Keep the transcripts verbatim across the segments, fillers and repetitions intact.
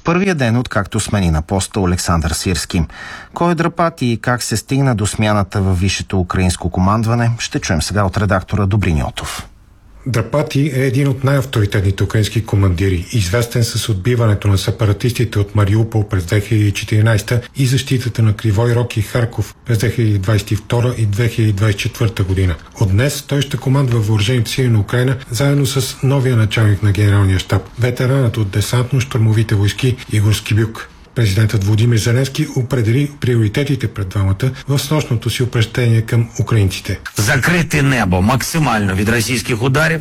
първия ден, откакто смени на поста Олександър Сирски. Кой е драпати и как се стигна до смяната във висшето украинско командване, ще чуем сега от редактора Добрин Йотов. Драпати е един от най-авторитетните украински командири, известен с отбиването на сепаратистите от Мариупол през две хиляди и четиринадесета и защитата на Кривой Рог и Харков през две хиляди двадесет и втора и две хиляди двадесет и четвърта година. От днес той ще командва въоръжените сили на Украйна заедно с новия началник на генералния щаб, ветеранът от десантно-щурмовите войски Игор Скибюк. Президентът Володимир Зеленски определи приоритетите пред двамата в снощното си обръщение към украинците. Закрити небо максимално від російських ударів.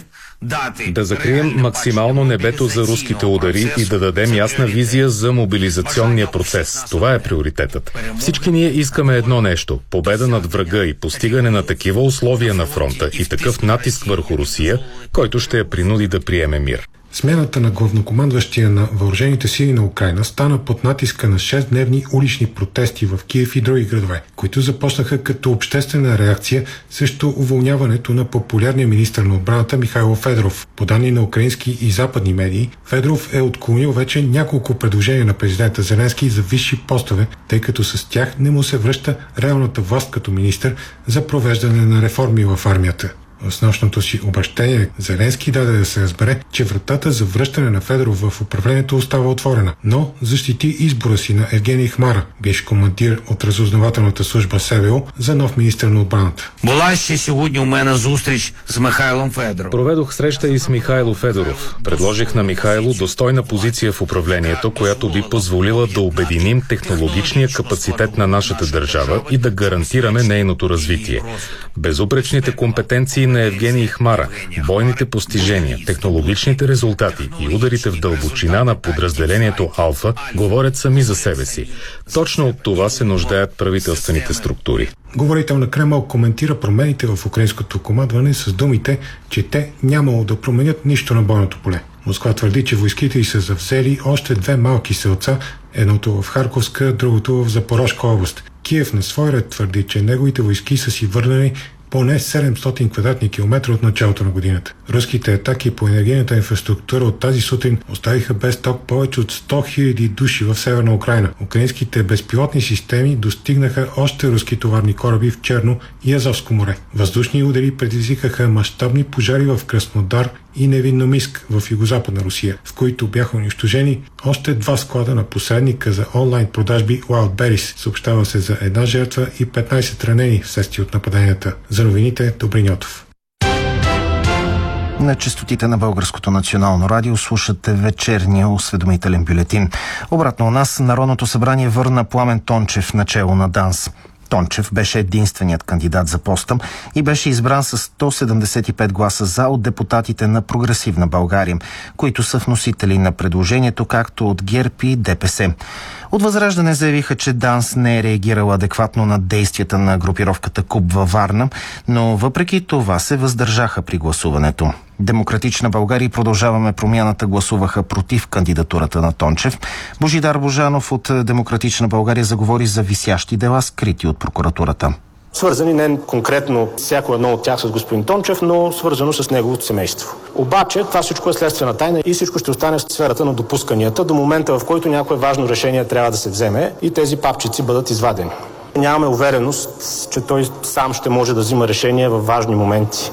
Да закрием максимално небето за руските удари и да дадем ясна визия за мобилизационния процес. Това е приоритетът. Всички ние искаме едно нещо – победа над врага и постигане на такива условия на фронта и такъв натиск върху Русия, който ще я принуди да приеме мир. Смяната на главнокомандващия на въоръжените сили на Украйна стана под натиска на шестдневни улични протести в Киев и други градове, които започнаха като обществена реакция срещу уволняването на популярния министър на отбраната Михайло Федоров. По данни на украински и западни медии, Федоров е отклонил вече няколко предложения на президента Зеленски за висши постове, тъй като с тях не му се връща реалната власт като министър за провеждане на реформи в армията. В снощното си обръщение Зеленски даде да се разбере, че вратата за връщане на Федоров в управлението остава отворена, но защити избора си на Евгений Хмара, бивш командир от разузнавателната служба СВО, за нов министър на отбраната. Була ще сьогодні у мене зустріч с Михайлом Федоровым. Проведох среща и с Михайло Федоров. Предложих на Михайло достойна позиция в управлението, която би позволила да обединим технологичния капацитет на нашата държава и да гарантираме нейното развитие. Безупречните компетенции на Евгений Хмара, бойните постижения, технологичните резултати и ударите в дълбочина на подразделението Алфа говорят сами за себе си. Точно от това се нуждаят правителствените структури. Говорител на Кремъл коментира промените в украинското командване с думите, че те нямало да променят нищо на бойното поле. Москва твърди, че войските й са завзели още две малки селца, едното в Харковска, другото в Запорожка област. Киев на свой ред твърди, че неговите войски са си върнали поне седемстотин квадратни километра от началото на годината. Руските атаки по енергийната инфраструктура от тази сутрин оставиха без ток повече от сто хиляди души в Северна Украйна. Украинските безпилотни системи достигнаха още руски товарни кораби в Черно и Азовско море. Въздушни удари предизвикаха мащабни пожари в Краснодар и Невинномиск в югозападна Русия, в които бяха унищожени още два склада на посредника за онлайн продажби Wildberries. Съобщава се за една жертва и петнадесет ранени вследствие от нападенията. За новините Добрин Йотов. На честотите на Българското национално радио слушате вечерния осведомителен бюлетин. Обратно у нас Народното събрание върна Пламен Тончев начело на ДАНС. Тончев беше единственият кандидат за поста и беше избран с сто седемдесет и пет гласа за от депутатите на Прогресивна България, които са вносители на предложението, както от ГЕРБ и ДПС. От Възраждане заявиха, че ДАНС не е реагирала адекватно на действията на групировката КУП във Варна, но въпреки това се въздържаха при гласуването. Демократична България и Продължаваме промяната гласуваха против кандидатурата на Тончев. Божидар Божанов от Демократична България заговори за висящи дела, скрити от прокуратурата. Свързани не конкретно всяко едно от тях с господин Тончев, но свързано с неговото семейство. Обаче това всичко е следствена тайна и всичко ще остане в сферата на допусканията до момента, в който някое важно решение трябва да се вземе и тези папчици бъдат извадени. Нямаме увереност, че той сам ще може да взима решения в важни моменти.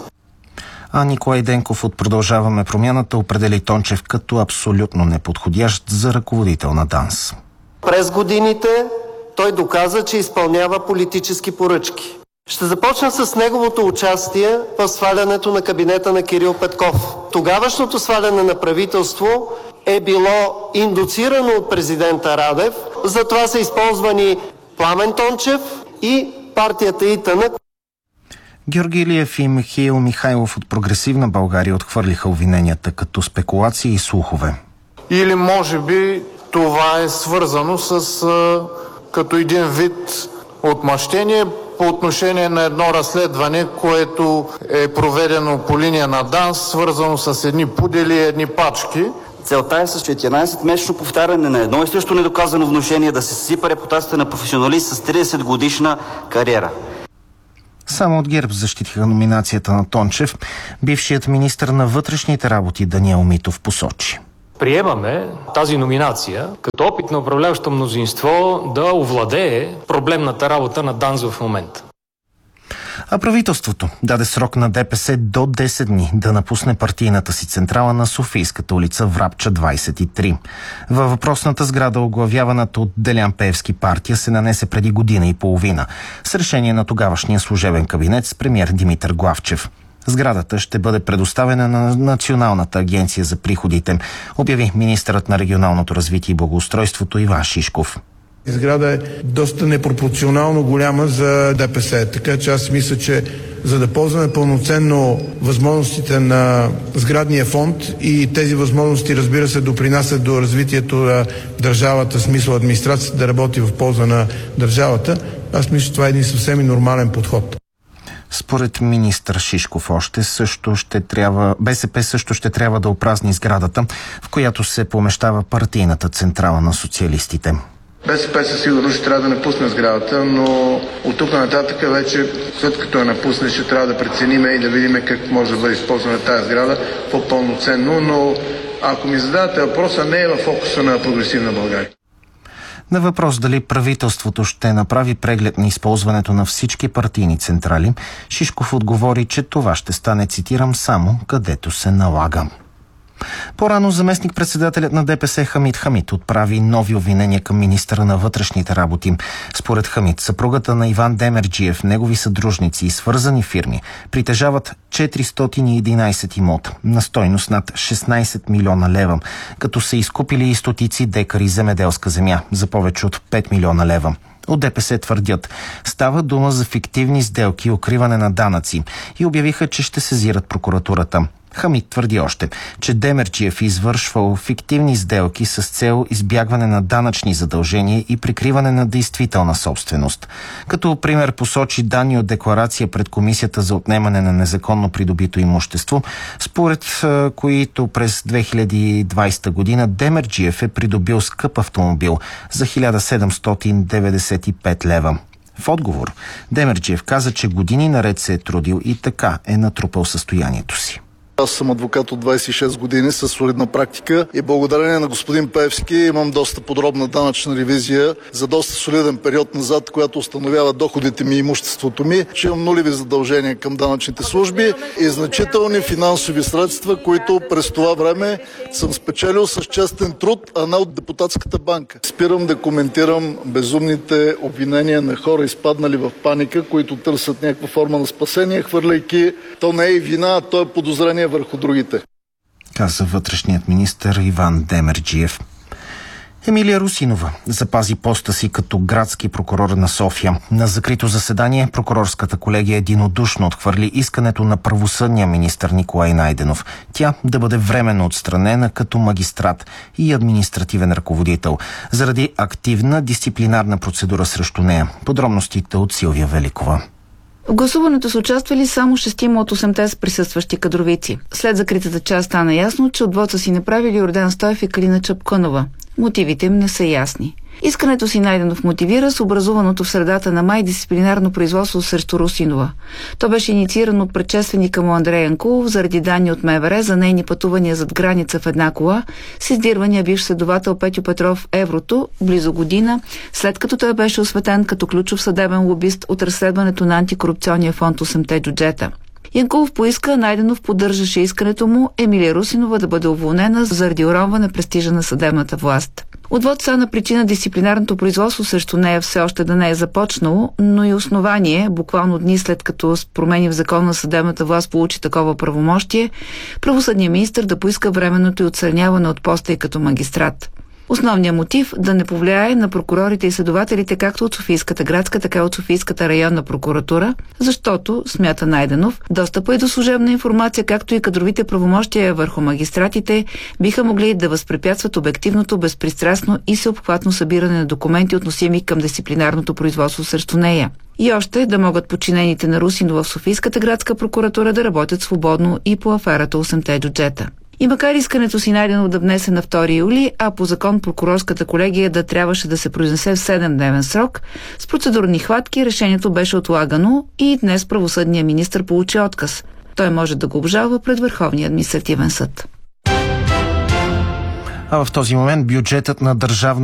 А Николай Денков от Продължаваме промяната определи Тончев като абсолютно неподходящ за ръководител на ДАНС. През годините той доказа, че изпълнява политически поръчки. Ще започна с неговото участие в свалянето на кабинета на Кирил Петков. Тогавашното сваляне на правителство е било индуцирано от президента Радев, затова са използвани Пламен Тончев и партията ИТН. Георги Илиев и Михаил Михайлов от Прогресивна България отхвърлиха обвиненията като спекулации и слухове. Или може би това е свързано с а, като един вид отмъщение по отношение на едно разследване, което е проведено по линия на ДАНС, свързано с едни пудели и едни пачки. Целта е с четиринадесетмесечно повтаряне на едно и също недоказано внушение да се съсипа репутацията на професионалист с тридесет годишна кариера. Само от ГЕРБ защитиха номинацията на Тончев. Бившият министър на вътрешните работи Даниел Митов посочи. приемаме тази номинация като опит на управляващо мнозинство да овладее проблемната работа на ДАНС в момента. А правителството даде срок на ДПС до десет дни да напусне партийната си централа на Софийската улица Врабча двадесет и три. Във въпросната сграда оглавяваната от Делян Пеевски партия се нанесе преди година и половина с решение на тогавашния служебен кабинет с премиер Димитър Главчев. Сградата ще бъде предоставена на Националната агенция за приходите, обяви министърът на регионалното развитие и благоустройството Иван Шишков. Сграда е доста непропорционално голяма за ДПС, така че аз мисля, че за да ползваме пълноценно възможностите на сградния фонд и тези възможности, разбира се, допринасят до развитието на държавата, в смисъл администрацията да работи в полза на държавата, аз мисля, че това е един съвсем и нормален подход. Според министър Шишков още също ще трябва, БСП също ще трябва да опразни сградата, в която се помещава партийната централа на социалистите. БСП със сигурност ще трябва да напусне сградата, но от тук нататък вече, след като я напусне, ще трябва да прецениме и да видим как може да бъде използвана тази сграда по-пълноценно, но ако ми задавате въпроса, не е в фокуса на Прогресивна България. На въпрос дали правителството ще направи преглед на използването на всички партийни централи, Шишков отговори, че това ще стане, цитирам, само където се налага. По-рано заместник-председателят на ДПС Хамид Хамид отправи нови обвинения към министъра на вътрешните работи. Според Хамид, съпругата на Иван Демерджиев, негови съдружници и свързани фирми притежават четиристотин и единадесет имота на стойност над шестнадесет милиона лева, като са изкупили и стотици декари земеделска земя за повече от пет милиона лева. От ДПС твърдят, става дума за фиктивни сделки и укриване на данъци и обявиха, че ще сезират прокуратурата. Хамид твърди още, че Демерджиев извършвал фиктивни сделки с цел избягване на данъчни задължения и прикриване на действителна собственост. Като пример посочи данни от декларация пред Комисията за отнемане на незаконно придобито имущество, според които през две хиляди и двадесета година Демерджиев е придобил скъп автомобил за хиляда седемстотин деветдесет и пет лева. В отговор Демерджиев каза, че години наред се е трудил и така е натрупал състоянието си. Аз съм адвокат от двадесет и шест години с солидна практика и благодарение на господин Пеевски имам доста подробна данъчна ревизия за доста солиден период назад, която установява доходите ми и имуществото ми, че имам нулеви задължения към данъчните служби и значителни финансови средства, които през това време съм спечелил с честен труд, а не от депутатската банка. Спирам да коментирам безумните обвинения на хора, изпаднали в паника, които търсят някаква форма на спасение, хвърляйки то не е вина, а то е подозрение върху другите. Каза вътрешният министър Иван Демерджиев. Емилия Русинова запази поста си като градски прокурор на София. На закрито заседание прокурорската колегия единодушно отхвърли искането на правосъдния министър Николай Найденов. Тя да бъде временно отстранена като магистрат и административен ръководител заради активна дисциплинарна процедура срещу нея. Подробностите от Силвия Великова. В гласуването са участвали само шестима от осемте присъстващи кадровици. След закритата част стана ясно, че от вота си направили Йордан Стоев и Калина Чапкънова. Мотивите им не са ясни. Искането си Найденов мотивира с образуваното в средата на май дисциплинарно производство срещу Русинова. То беше инициирано от предшественика му Андрей Янкулов заради данни от МВР за нейни пътувания зад граница в една кола с издирвания бивш следовател Петю Петров в Еврото близо година, след като той беше осветен като ключов съдебен лобист от разследването на антикорупционния фонд осемте джуджета. Янкулов поиска, Найденов поддържаше искането му Емилия Русинова да бъде уволнена заради уронване престижа на съдебната власт. Отвод стана причина дисциплинарното производство срещу нея все още да не е започнало, но и основание, буквално дни след като с промени в закона на съдебната власт получи такова правомощие, правосъдният министър да поиска временното и отстраняване от поста и като магистрат. Основният мотив – да не повлияе на прокурорите и следователите както от Софийската градска, така и от Софийската районна прокуратура, защото, смята Найденов, достъпа и до служебна информация, както и кадровите правомощия върху магистратите, биха могли да възпрепятстват обективното, безпристрастно и всеобхватно събиране на документи, относими към дисциплинарното производство срещу нея. И още да могат подчинените на Русинова в Софийската градска прокуратура да работят свободно и по аферата осемте джуджета. И макар искането си Найденов да внесе на втори юли, а по закон прокурорската колегия да трябваше да се произнесе в седемдневен срок, с процедурни хватки решението беше отлагано и днес правосъдният министър получи отказ. Той може да го обжалва пред Върховния административен съд. А в този момент бюджетът на държавно